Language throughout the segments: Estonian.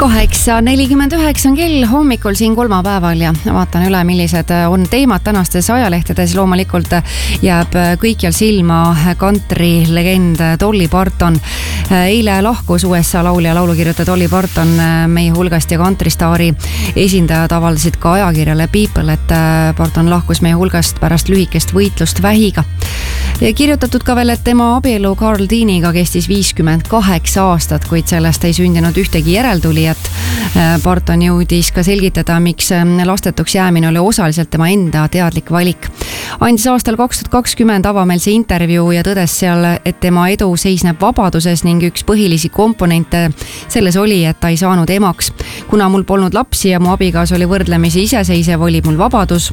8:49 on kell hommikul siin kolmapäeval ja vaatan üle, millised on teemad tänastes ajalehtedes. Loomulikult jääb kõikjal silma country legend Dolly Parton. Eile lahkus USA laulja, laulukirjutaja Dolly Parton meie hulgast ja countrystaari esindajad avaldasid ka ajakirjale People, et Parton lahkus meie hulgast pärast lühikest võitlust vähiga. Kirjutatud ka veel, et tema abielu Carl Deaniga kestis 58 aastat, kuid sellest ei sündinud ühtegi järeltulijat. Parton jõudis ka selgitada, miks lastetuks jäämine oli osaliselt tema enda teadlik valik. Andis aastal 2020 avameelse intervjuu ja tõdes seal, et tema edu seisneb vabaduses ning üks põhilisi komponente selles oli, et ta ei saanud emaks. Kuna mul polnud lapsi ja mu abikaasa oli võrdlemisi iseseisev, oli mul vabadus.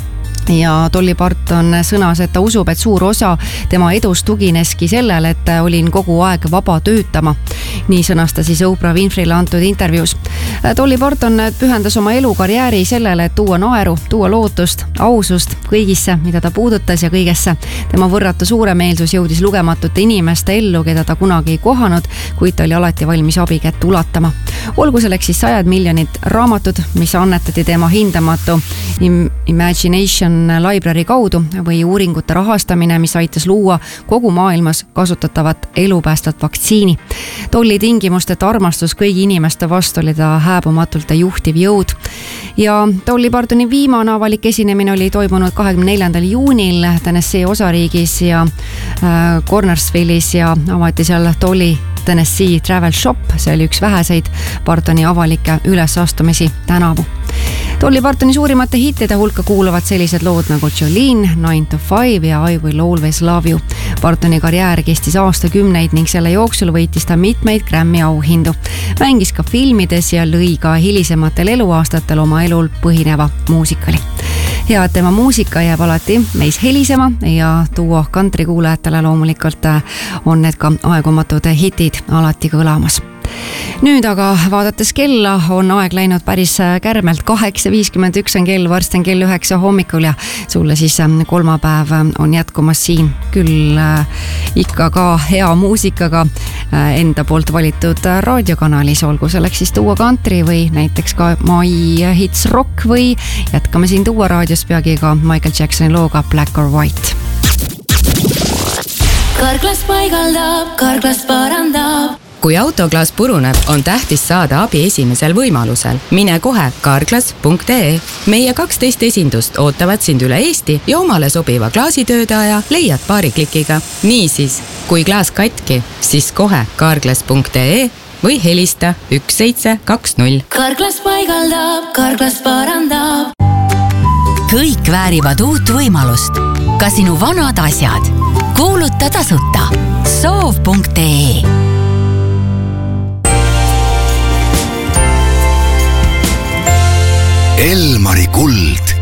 Ja Dolly Parton sõnas, et ta usub, et suur osa tema edust tugineski sellele, et olin kogu aeg vaba töötama. Nii sõnas ta siis Oprah Winfrey'le antud intervjuus. Dolly Parton pühendas oma elukarjääri sellele, et tuua naeru, tuua lootust, ausust kõigisse, mida ta puudutas ja kõigesse. Tema võrratu suuremeelsus jõudis lugematute inimeste ellu, keda ta kunagi ei kohanud, kuid ta oli alati valmis abikätt ulatama. Olgu selleks siis 100 miljonid raamatud, mis annetati tema hindamatu Imagination Library kaudu või uuringute rahastamine, mis aitas luua kogu maailmas kasutatavat elupäästvat vaktsiini. Dolly tingimusteta armastus kõigi inimeste vastu oli ta hääbumatult juhtiv jõud. Ja Dolly Partoni viimane avalik esinemine oli toimunud 24. juunil Tennessee osariigis ja Cornersville'is ja avati seal Dolly Tennessee Travel Shop. See oli üks väheseid Partoni avalikke ülesastumisi tänavu. Dolly Partoni suurimate hittide hulka kuuluvad sellised lood nagu Jolene, 9 to 5 ja I Will Always Love You. Partoni karjäär kestis aastakümneid ning selle jooksul võitis ta mitmeid Grammy auhindu. Mängis ka filmides ja lõi ka hilisematel eluaastatel oma elul põhineva muusikali. Ja et tema muusika jääb alati meis helisema ja tuua country kuulajatele loomulikult on need ka aegumatud hitid alati kõlamas. Nüüd aga vaadates kella on aeg läinud päris kärmelt. 8:51 on kell, varsti on kell 9 hommikul ja sulle siis kolmapäev on jätkumas siin küll ikka ka hea muusikaga enda poolt valitud raadiokanalis, olgu selleks siis tuua country või näiteks ka My Hits Rock või jätkame siin tuua raadios peagi ka Michael Jacksoni looga Black or White. Karklas paigaldab, karklas parandab. Kui autoklaas puruneb, on tähtis saada abi esimesel võimalusel. Mine kohe karklas.ee. Meie 12 esindust ootavad sind üle Eesti ja omale sobiva klaasitöödaja leiad paari klikiga. Niisiis, kui klaas katki, siis kohe karklas.ee või helista 1720. Karklas paigaldab, karklas parandab. Kõik väärivad uut võimalust. Ka sinu vanad asjad. Kuuluta tasuta. Soov.ee. Elmari kuld